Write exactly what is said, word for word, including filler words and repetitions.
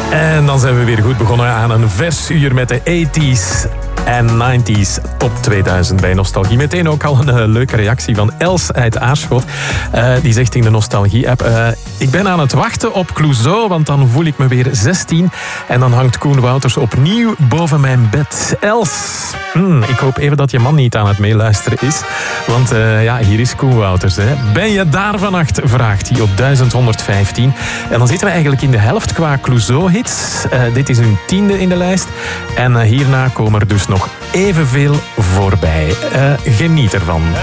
En dan zijn we weer goed begonnen aan een vers uur met de tachtiger en negentiger top tweeduizend bij Nostalgie. Meteen ook al een uh, leuke reactie van Els uit Aarschot. Uh, die zegt in de Nostalgie-app... Uh, ik ben aan het wachten op Clouseau, want dan voel ik me weer zestien. En dan hangt Koen Wouters opnieuw boven mijn bed. Els, hmm, ik hoop even dat je man niet aan het meeluisteren is. Want uh, ja, hier is Koen Wouters. Hè. Ben je daar vannacht? Vraagt hij op duizend honderdvijftien. En dan zitten we eigenlijk in de helft qua Clouseau-hits. Uh, dit is hun tiende in de lijst. En uh, hierna komen er dus nog evenveel voorbij. Uh, geniet ervan.